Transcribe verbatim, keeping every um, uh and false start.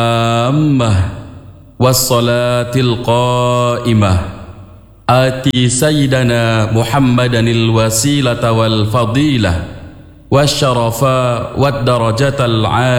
التامة والصلاة القائمة آتي سيدنا محمدا الوسيلة والفضيلة والشرف والدرجة العالية